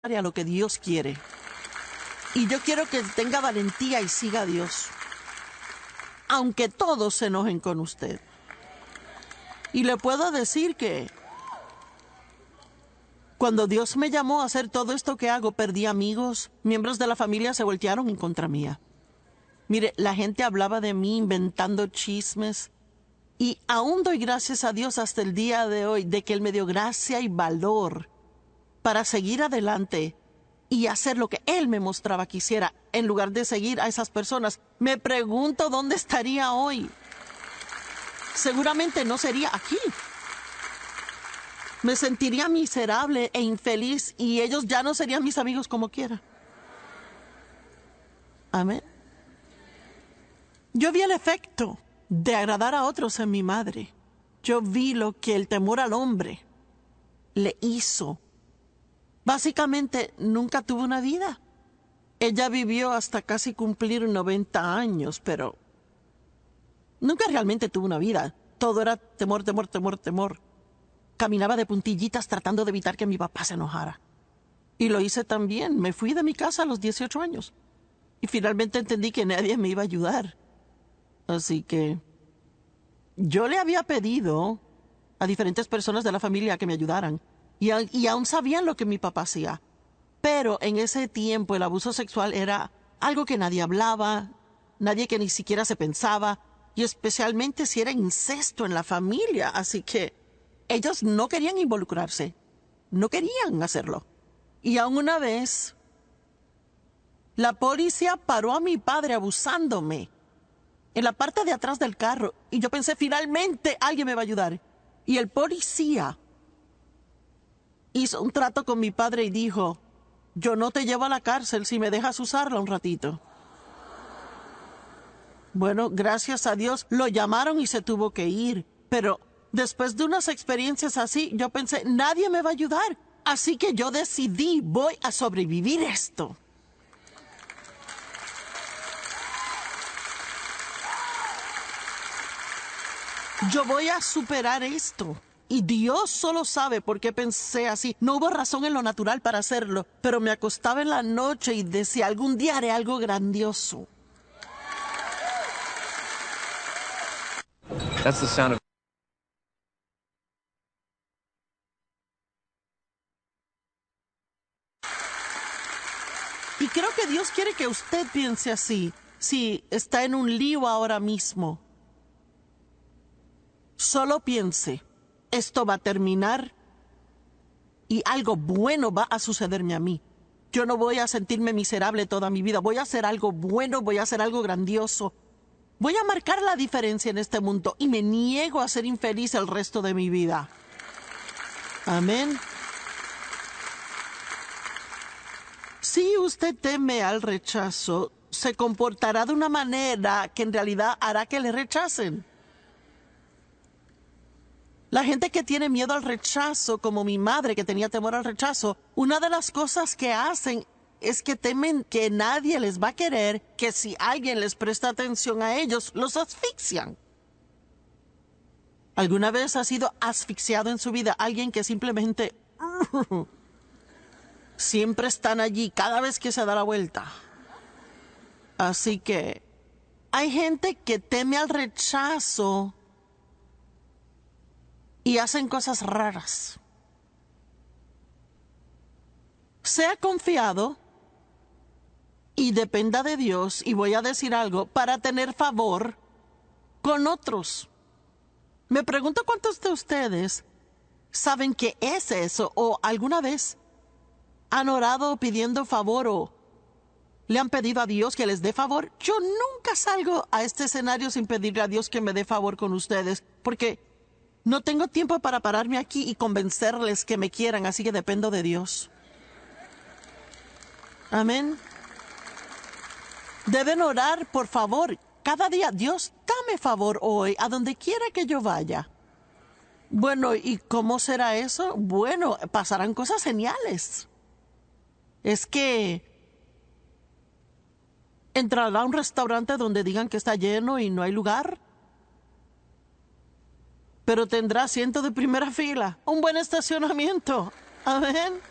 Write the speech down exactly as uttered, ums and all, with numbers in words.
a lo que Dios quiere. Y yo quiero que tenga valentía y siga a Dios, aunque todos se enojen con usted. Y le puedo decir que cuando Dios me llamó a hacer todo esto que hago, perdí amigos, miembros de la familia se voltearon en contra mía. Mire, la gente hablaba de mí inventando chismes. Y aún doy gracias a Dios hasta el día de hoy de que Él me dio gracia y valor para seguir adelante y hacer lo que Él me mostraba que hiciera, en lugar de seguir a esas personas. Me pregunto dónde estaría hoy. Seguramente no sería aquí. Me sentiría miserable e infeliz y ellos ya no serían mis amigos como quiera. Amén. Yo vi el efecto de agradar a otros en mi madre. Yo vi lo que el temor al hombre le hizo. Básicamente, nunca tuvo una vida. Ella vivió hasta casi cumplir noventa años, pero nunca realmente tuvo una vida. Todo era temor, temor, temor, temor. Caminaba de puntillitas tratando de evitar que mi papá se enojara. Y lo hice también. Me fui de mi casa a los dieciocho años. Y finalmente entendí que nadie me iba a ayudar. Así que yo le había pedido a diferentes personas de la familia que me ayudaran. Y, a, y aún sabían lo que mi papá hacía. Pero en ese tiempo el abuso sexual era algo que nadie hablaba, nadie que ni siquiera se pensaba, y especialmente si era incesto en la familia. Así que ellos no querían involucrarse, no querían hacerlo. Y aún una vez, la policía paró a mi padre abusándome en la parte de atrás del carro, y yo pensé, finalmente alguien me va a ayudar. Y el policía hizo un trato con mi padre y dijo, yo no te llevo a la cárcel si me dejas usarla un ratito. Bueno, gracias a Dios lo llamaron y se tuvo que ir. Pero después de unas experiencias así, yo pensé, nadie me va a ayudar. Así que yo decidí, voy a sobrevivir esto. Yo voy a superar esto. Y Dios solo sabe por qué pensé así. No hubo razón en lo natural para hacerlo, pero me acostaba en la noche y decía, algún día haré algo grandioso. That's the sound of Y creo que Dios quiere que usted piense así, si está en un lío ahora mismo. Solo piense, esto va a terminar y algo bueno va a sucederme a mí. Yo no voy a sentirme miserable toda mi vida. Voy a hacer algo bueno, voy a hacer algo grandioso. Voy a marcar la diferencia en este mundo y me niego a ser infeliz el resto de mi vida. Amén. Si usted teme al rechazo, se comportará de una manera que en realidad hará que le rechacen. La gente que tiene miedo al rechazo, como mi madre que tenía temor al rechazo, una de las cosas que hacen es que temen que nadie les va a querer, que si alguien les presta atención a ellos, los asfixian. ¿Alguna vez ha sido asfixiado en su vida alguien que simplemente siempre están allí cada vez que se da la vuelta? Así que hay gente que teme al rechazo y hacen cosas raras. Sea confiado y dependa de Dios, y voy a decir algo, para tener favor con otros. Me pregunto cuántos de ustedes saben qué es eso, o alguna vez han orado pidiendo favor o le han pedido a Dios que les dé favor. Yo nunca salgo a este escenario sin pedirle a Dios que me dé favor con ustedes, porque no tengo tiempo para pararme aquí y convencerles que me quieran, así que dependo de Dios. Amén. Deben orar, por favor, cada día. Dios, dame favor hoy, a donde quiera que yo vaya. Bueno, ¿y cómo será eso? Bueno, pasarán cosas geniales. Es que entrará a un restaurante donde digan que está lleno y no hay lugar, pero tendrá asiento de primera fila, un buen estacionamiento. Amén.